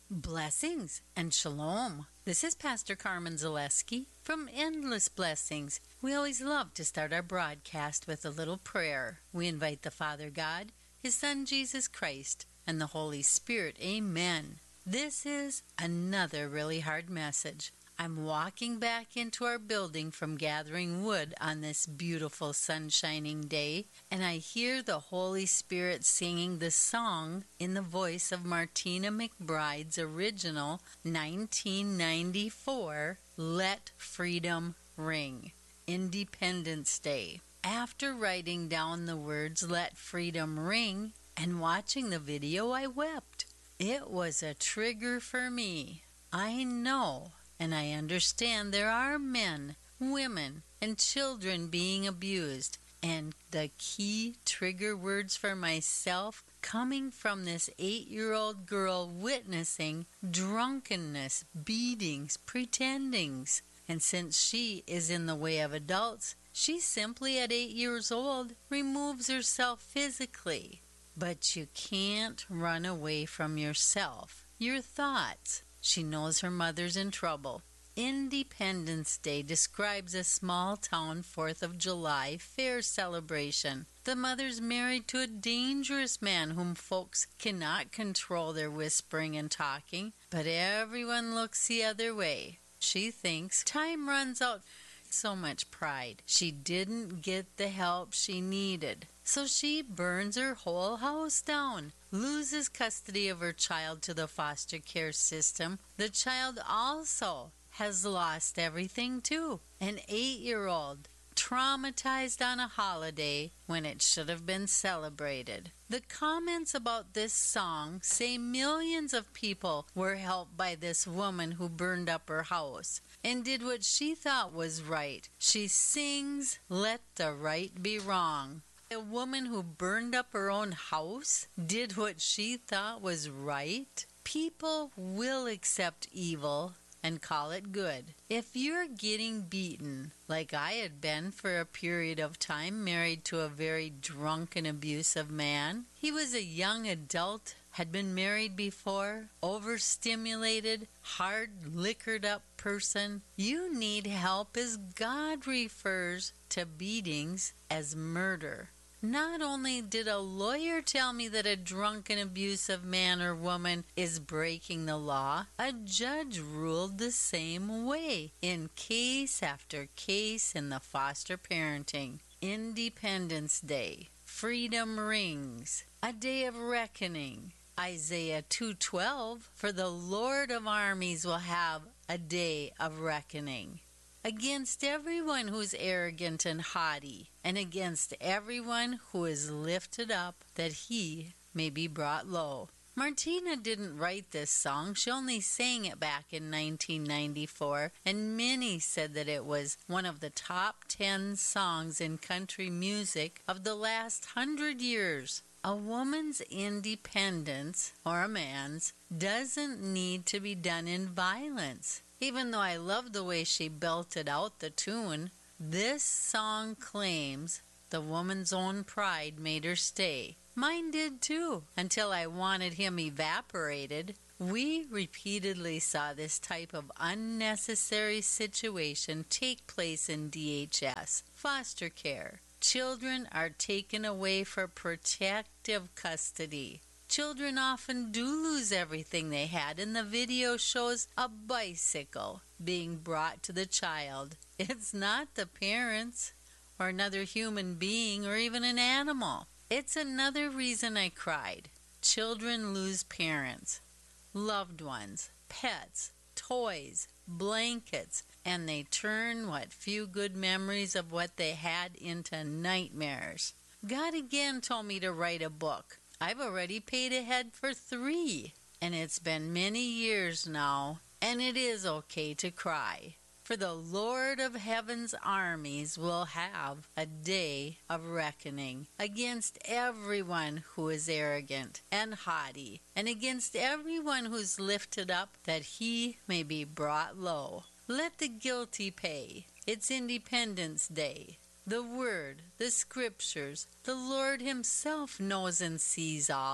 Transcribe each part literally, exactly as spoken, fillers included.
Blessings and shalom. This is Pastor Carmen Zaleski from Endless Blessings. We always love to start our broadcast with a little prayer. We invite the Father God, His Son Jesus Christ, and the Holy Spirit. Amen. This is another really hard message. I'm walking back into our building from gathering wood on this beautiful sun-shining day, and I hear the Holy Spirit singing the song in the voice of Martina McBride's original nineteen ninety-four Let Freedom Ring, Independence Day. After writing down the words Let Freedom Ring and watching the video, I wept. It was a trigger for me. I know and I understand there are men, women, and children being abused, and the key trigger words for myself coming from this eight-year-old girl witnessing drunkenness, beatings, pretendings. And since she is in the way of adults, she simply at eight years old removes herself physically. But you can't run away from yourself, your thoughts. She knows her mother's in trouble. Independence Day describes a small-town fourth of July fair celebration. The mother's married to a dangerous man whom folks cannot control their whispering and talking, but everyone looks the other way. She thinks time runs out. So much pride. She didn't get the help she needed. So she burns her whole house down, loses custody of her child to the foster care system. The child also has lost everything too. An eight-year-old, traumatized on a holiday when it should have been celebrated. The comments about this song say millions of people were helped by this woman who burned up her house and did what she thought was right. She sings, "Let the right be wrong." A woman who burned up her own house did what she thought was right. People will accept evil and call it good. If you're getting beaten, like I had been for a period of time, married to a very drunk and abusive man, he was a young adult, had been married before, overstimulated, hard liquored up person, you need help as God refers to beatings as murder. Not only did a lawyer tell me that a drunk and abusive man or woman is breaking the law, a judge ruled the same way in case after case in the foster parenting. Independence Day, freedom rings, a day of reckoning. Isaiah two twelve, for the Lord of armies will have a day of reckoning. Against everyone who is arrogant and haughty, and against everyone who is lifted up, that he may be brought low. Martina didn't write this song. She only sang it back in nineteen ninety-four, and many said that it was one of the top ten songs in country music of the last hundred years. A woman's independence, or a man's, doesn't need to be done in violence. Even though I love the way she belted out the tune, this song claims the woman's own pride made her stay. Mine did too, until I wanted him evaporated. We repeatedly saw this type of unnecessary situation take place in D H S, foster care. Children are taken away for protective custody. Children often do lose everything they had, and the video shows a bicycle being brought to the child. It's not the parents or another human being or even an animal. It's another reason I cried. Children lose parents, loved ones, pets, toys, blankets, and they turn what few good memories of what they had into nightmares. God again told me to write a book. I've already paid ahead for three, and it's been many years now, and it is okay to cry. For the Lord of Heaven's armies will have a day of reckoning against everyone who is arrogant and haughty, and against everyone who's lifted up, that he may be brought low. Let the guilty pay. It's Independence Day. The Word, the Scriptures, the Lord Himself knows and sees all.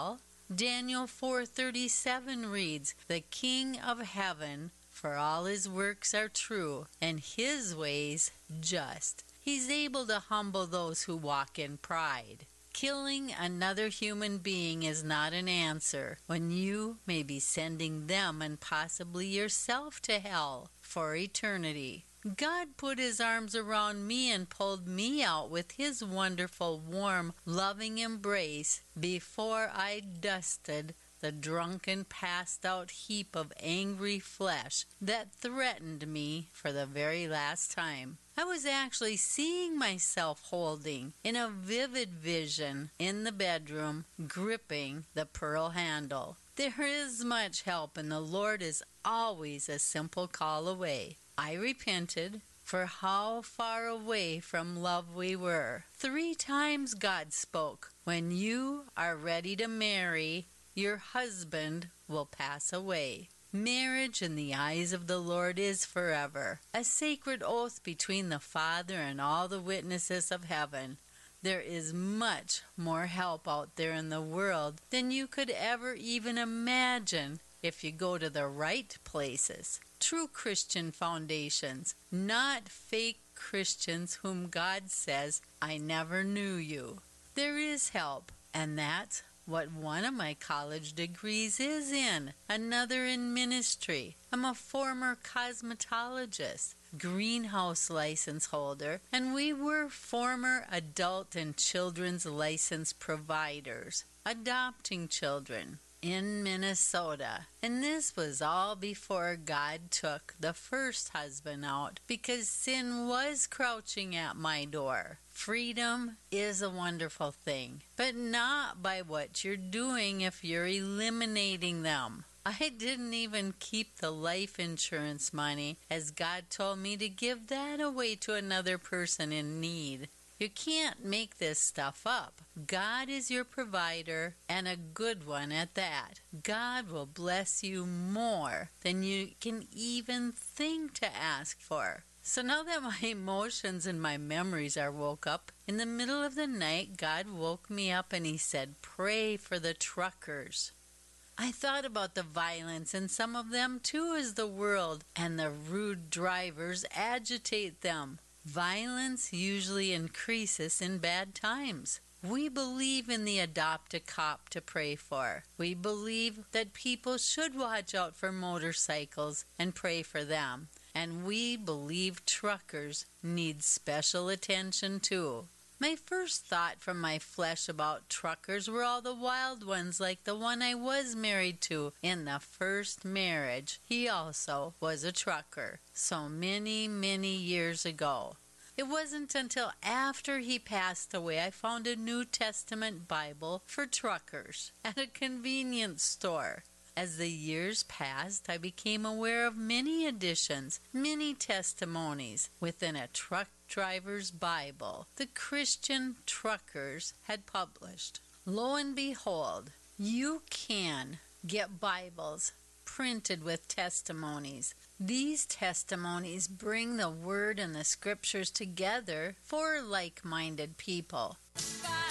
Daniel four thirty-seven reads, "The King of heaven, for all his works are true, and his ways just. He's able to humble those who walk in pride." Killing another human being is not an answer when you may be sending them and possibly yourself to hell for eternity. God put his arms around me and pulled me out with his wonderful, warm, loving embrace before I dusted the drunken, passed-out heap of angry flesh that threatened me for the very last time. I was actually seeing myself holding, in a vivid vision, in the bedroom, gripping the pearl handle. There is much help, and the Lord is always a simple call away. I repented for how far away from love we were. Three times God spoke, "When you are ready to marry, your husband will pass away." Marriage in the eyes of the Lord is forever, a sacred oath between the Father and all the witnesses of heaven. There is much more help out there in the world than you could ever even imagine if you go to the right places. True Christian foundations, not fake Christians whom God says, "I never knew you." There is help, and that's what one of my college degrees is in, another in ministry. I'm a former cosmetologist, greenhouse license holder, and we were former adult and children's license providers, adopting children in Minnesota. And this was all before God took the first husband out, because sin was crouching at my door. Freedom is a wonderful thing, but not by what you're doing if you're eliminating them. I didn't even keep the life insurance money, as God told me to give that away to another person in need. You can't make this stuff up. God is your provider, and a good one at that. God will bless you more than you can even think to ask for. So now that my emotions and my memories are woke up, in the middle of the night, God woke me up and he said, "Pray for the truckers." I thought about the violence in some of them too, as the world and the rude drivers agitate them. Violence usually increases in bad times. We believe in the adopt a cop to pray for. We believe that people should watch out for motorcycles and pray for them. And we believe truckers need special attention too. My first thought from my flesh about truckers were all the wild ones, like the one I was married to in the first marriage. He also was a trucker, so many, many years ago. It wasn't until after he passed away I found a New Testament Bible for truckers at a convenience store. As the years passed, I became aware of many editions, many testimonies within a truck driver's Bible the Christian truckers had published. Lo and behold, you can get Bibles printed with testimonies. These testimonies bring the Word and the Scriptures together for like-minded people.